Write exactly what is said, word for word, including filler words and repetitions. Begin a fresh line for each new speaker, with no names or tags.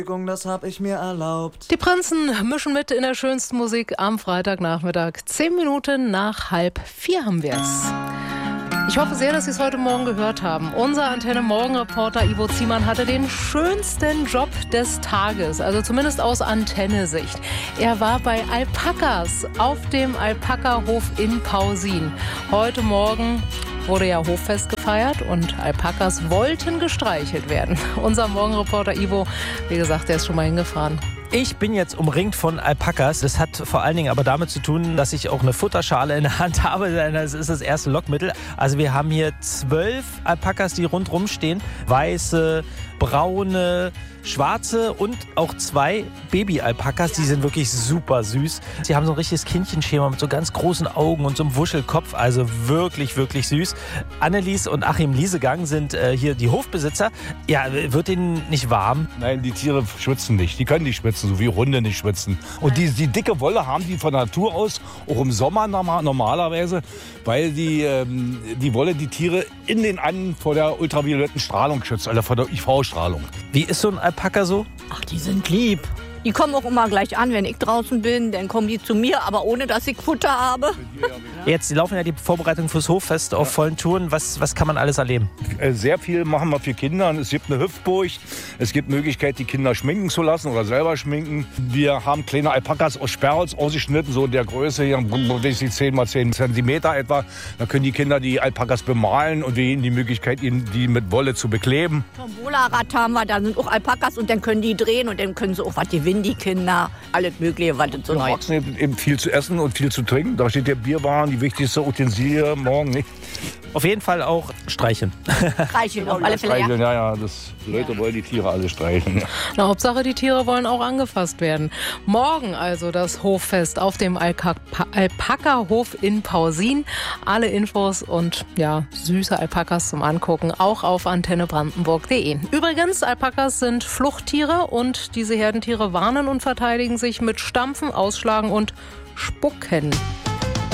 Das hab ich mir erlaubt.
Die Prinzen mischen mit in der schönsten Musik am Freitagnachmittag. Zehn Minuten nach halb vier haben wir es. Ich hoffe sehr, dass Sie es heute Morgen gehört haben. Unser Antenne-Morgen-Reporter Ivo Ziemann hatte den schönsten Job des Tages, also zumindest aus Antenne-Sicht. Er war bei Alpakas auf dem Alpaka-Hof in Pausin. Heute Morgen wurde ja Hoffest gefeiert und Alpakas wollten gestreichelt werden. Unser Morgenreporter Ivo, wie gesagt, der ist schon mal hingefahren.
Ich bin jetzt umringt von Alpakas. Das hat vor allen Dingen aber damit zu tun, dass ich auch eine Futterschale in der Hand habe. Das ist das erste Lockmittel. Also wir haben hier zwölf Alpakas, die rundherum stehen. Weiße, braune, schwarze und auch zwei Baby-Alpakas. Die sind wirklich super süß. Sie haben so ein richtiges Kindchenschema mit so ganz großen Augen und so einem Wuschelkopf. Also wirklich, wirklich süß. Annelies und Achim Liesegang sind äh, hier die Hofbesitzer. Ja, wird Ihnen nicht warm?
Nein, die Tiere schwitzen nicht. Die können nicht schwitzen, so wie Hunde nicht schwitzen. Und die, die dicke Wolle haben die von Natur aus, auch im Sommer normalerweise, weil die, ähm, die Wolle die Tiere in den Anden vor der ultravioletten Strahlung schützt, also vor der I V-Strahlung.
Wie ist so ein Alpaka so?
Ach, die sind lieb. Die kommen auch immer gleich an, wenn ich draußen bin. Dann kommen die zu mir, aber ohne, dass ich Futter habe.
Jetzt laufen ja die Vorbereitungen fürs Hoffest auf vollen Touren. Was, was kann man alles erleben?
Sehr viel machen wir für Kinder. Es gibt eine Hüpfburg. Es gibt Möglichkeit, die Kinder schminken zu lassen oder selber schminken. Wir haben kleine Alpakas aus Sperrholz ausgeschnitten, so in der Größe hier, zehn mal zehn Zentimeter etwa. Da können die Kinder die Alpakas bemalen und wir ihnen die Möglichkeit, ihnen die mit Wolle zu bekleben.
Tombola-Rad haben wir, da sind auch Alpakas und dann können die drehen und dann können sie auch was gewinnen, die Kinder. Alles Mögliche, was es so neu ist.
Eben viel zu essen und viel zu trinken. Da steht der Bierwaren, die wichtigste Utensilie morgen nicht.
Auf jeden Fall auch streicheln.
Streicheln, auf alle Fälle,
streicheln, ja. ja, das, die Leute ja. wollen die Tiere alle streicheln. Ja.
Na, Hauptsache, die Tiere wollen auch angefasst werden. Morgen also das Hoffest auf dem Alpaka-Hof in Pausin. Alle Infos und ja, süße Alpakas zum Angucken auch auf antenne brandenburg punkt de. Übrigens, Alpakas sind Fluchttiere und diese Herdentiere warnen und verteidigen sich mit Stampfen, Ausschlagen und Spucken.